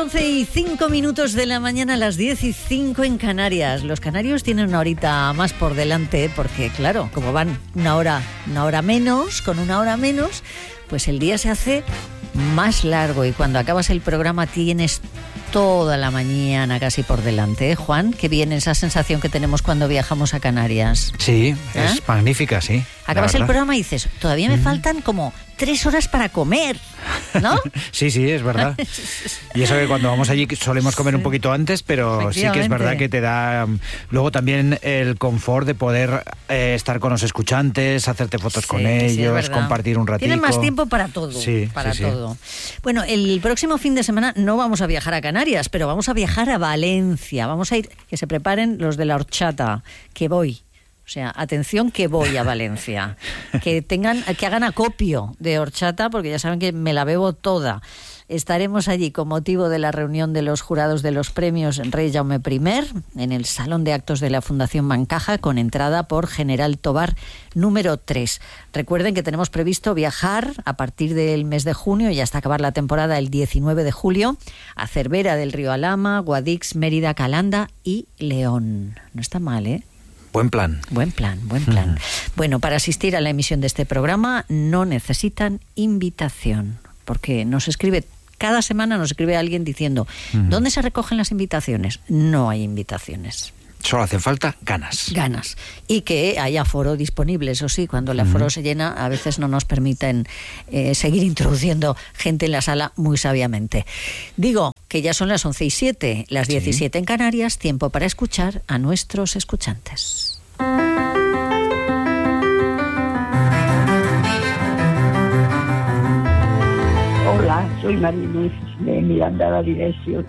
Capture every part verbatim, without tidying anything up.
once y cinco minutos de la mañana, a las diez y cinco en Canarias. Los canarios tienen una horita más por delante porque, claro, como van una hora, una hora menos, con una hora menos, pues el día se hace más largo y cuando acabas el programa tienes toda la mañana casi por delante, ¿eh, Juan? Qué bien esa sensación que tenemos cuando viajamos a Canarias. Sí, ¿Eh? es magnífica, sí. Acabas el programa y dices, todavía me mm. faltan como tres horas para comer, ¿no? Sí, sí, es verdad. Y eso que cuando vamos allí solemos comer un poquito antes, pero sí que es verdad que te da luego también el confort de poder eh, estar con los escuchantes, hacerte fotos sí, con ellos, sí, compartir un ratito. Tienen más tiempo para todo, sí, para sí, todo. Sí. Bueno, el próximo fin de semana no vamos a viajar a Canarias, pero vamos a viajar a Valencia. Vamos a ir, que se preparen los de la horchata, que voy. O sea, atención que voy a Valencia. Que tengan, que hagan acopio de horchata, porque ya saben que me la bebo toda. Estaremos allí con motivo de la reunión de los jurados de los premios Rey Jaume primero en el Salón de Actos de la Fundación Bancaja, con entrada por General Tobar número tres. Recuerden que tenemos previsto viajar a partir del mes de junio y hasta acabar la temporada el diecinueve de julio a Cervera del Río Alhama, Guadix, Mérida, Calanda y León. No está mal, ¿eh? Buen plan. Buen plan, buen plan. Uh-huh. Bueno, para asistir a la emisión de este programa no necesitan invitación, porque nos escribe, cada semana nos escribe alguien diciendo, uh-huh. ¿dónde se recogen las invitaciones? No hay invitaciones. Solo hacen falta ganas. Ganas. Y que haya aforo disponible, eso sí, cuando el aforo uh-huh. se llena, a veces no nos permiten eh, seguir introduciendo gente en la sala muy sabiamente. Digo que ya son las once y siete, las diez y siete sí. en Canarias, tiempo para escuchar a nuestros escuchantes. Hola, soy Mariluz de Miranda la Dirección.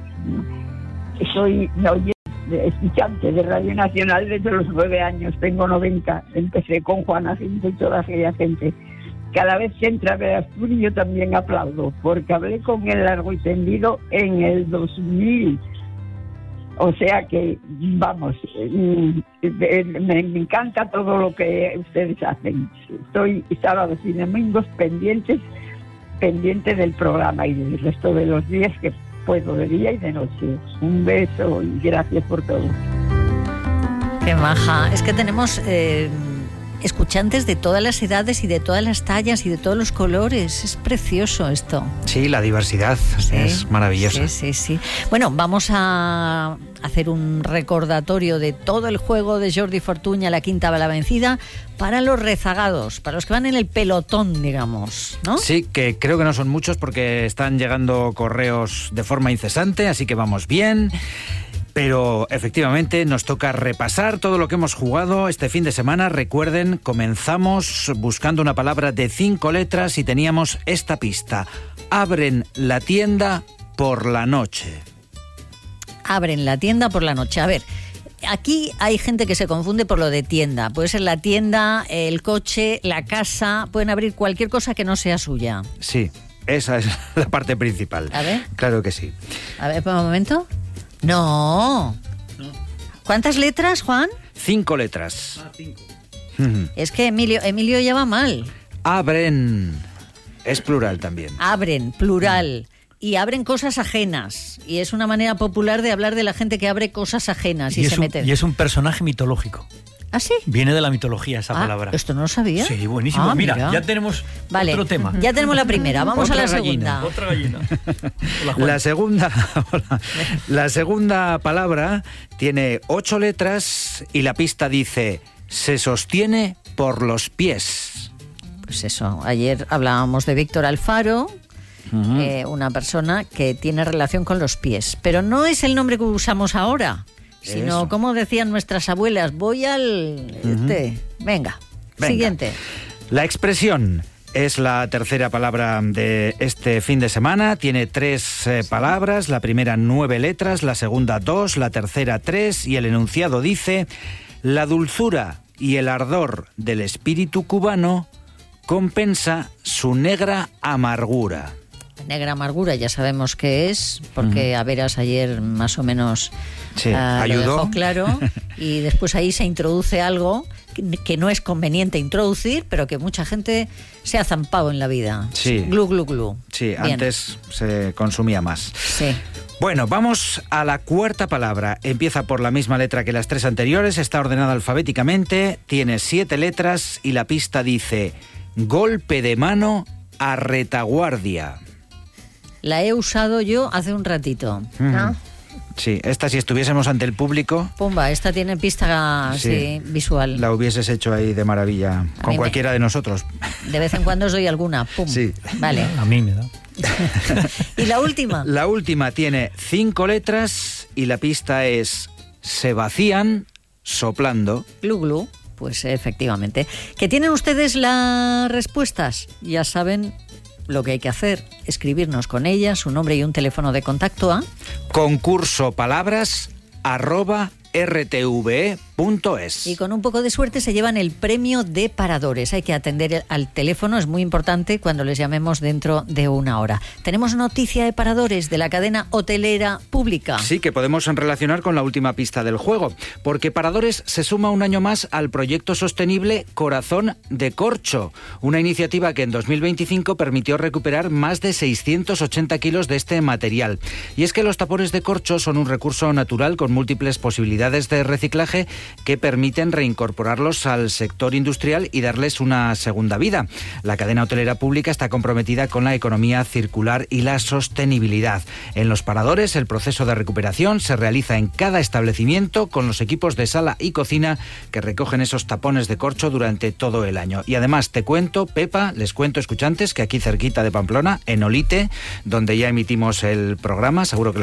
Soy no, escuchante de Radio Nacional desde los nueve años, tengo noventa, empecé con Juana Cinto y toda aquella gente. Cada vez que entra Veracruz yo también aplaudo, porque hablé con él largo y tendido en el dos mil. O sea que, vamos, me encanta todo lo que ustedes hacen. Estoy sábados y domingos pendientes, pendientes del programa y del resto de los días que puedo, de día y de noche. Un beso y gracias por todo. Qué maja. Es que tenemos eh, escuchantes de todas las edades y de todas las tallas y de todos los colores. Es precioso esto. Sí, la diversidad sí, es maravillosa. Sí, sí, sí. Bueno, vamos a hacer un recordatorio de todo el juego de Jordi Fortuña, La Quinta Bala Vencida, para los rezagados, para los que van en el pelotón, digamos, ¿no? Sí, que creo que no son muchos porque están llegando correos de forma incesante, así que vamos bien. Pero efectivamente nos toca repasar todo lo que hemos jugado este fin de semana. Recuerden, comenzamos buscando una palabra de cinco letras y teníamos esta pista. Abren la tienda por la noche. Abren la tienda por la noche. A ver, aquí hay gente que se confunde por lo de tienda. Puede ser la tienda, el coche, la casa. Pueden abrir cualquier cosa que no sea suya. Sí, esa es la parte principal. A ver. Claro que sí. A ver, por un momento. No. ¿Cuántas letras, Juan? Cinco letras. Ah, cinco. Es que Emilio, Emilio ya va mal. Abren. Es plural también. Abren, plural. Y abren cosas ajenas. Y es una manera popular de hablar de la gente que abre cosas ajenas y, y se un, mete. Y es un personaje mitológico. ¿Ah, sí? Viene de la mitología esa ah, palabra. ¿Esto no lo sabía? Sí, buenísimo. Ah, mira, mira, ya tenemos vale, otro tema. Ya tenemos la primera. Vamos Otra a la gallina. segunda. Otra gallina. Hola, Juan. La segunda, hola. La segunda palabra tiene ocho letras y la pista dice: se sostiene por los pies. Pues eso, ayer hablábamos de Víctor Alfaro, uh-huh. eh, una persona que tiene relación con los pies, pero no es el nombre que usamos ahora, sino eso. Como decían nuestras abuelas, voy al... Uh-huh. Este. Venga, Venga, siguiente. La expresión es la tercera palabra de este fin de semana, tiene tres eh, palabras, la primera nueve letras, la segunda dos, la tercera tres y el enunciado dice: la dulzura y el ardor del espíritu cubano compensa su negra amargura. Negra amargura, ya sabemos qué es, porque uh-huh. a veras ayer más o menos sí, uh, ayudó. Lo dejó claro, y después ahí se introduce algo que, que no es conveniente introducir, pero que mucha gente se ha zampado en la vida. Sí. Glu, glu, glu. Sí, Bien. Antes se consumía más. Sí. Bueno, vamos a la cuarta palabra. Empieza por la misma letra que las tres anteriores, está ordenada alfabéticamente, tiene siete letras y la pista dice golpe de mano a retaguardia. La he usado yo hace un ratito. Mm. Sí, esta si estuviésemos ante el público... Pumba, esta tiene pista sí, sí, visual. La hubieses hecho ahí de maravilla, a con cualquiera me... de nosotros. De vez en cuando os doy alguna, pum. Sí. Vale. A mí me da. ¿Y la última? La última tiene cinco letras y la pista es se vacían soplando. Glu glu, pues efectivamente. ¿Que tienen ustedes las respuestas? Ya saben lo que hay que hacer, escribirnos con ellas, su nombre y un teléfono de contacto a concurso palabras arroba r t v e punto es. Y con un poco de suerte se llevan el premio de paradores. Hay que atender al teléfono, es muy importante cuando les llamemos dentro de una hora. Tenemos noticia de paradores de la cadena hotelera pública. Sí, que podemos relacionar con la última pista del juego, porque Paradores se suma un año más al proyecto sostenible Corazón de Corcho, una iniciativa que en dos mil veinticinco permitió recuperar más de seiscientos ochenta kilos de este material. Y es que los tapones de corcho son un recurso natural con múltiples posibilidades de reciclaje que permiten reincorporarlos al sector industrial y darles una segunda vida. La cadena hotelera pública está comprometida con la economía circular y la sostenibilidad. En los Paradores, el proceso de recuperación se realiza en cada establecimiento con los equipos de sala y cocina que recogen esos tapones de corcho durante todo el año. Y además te cuento, Pepa, les cuento, escuchantes, que aquí cerquita de Pamplona, en Olite, donde ya emitimos el programa, seguro que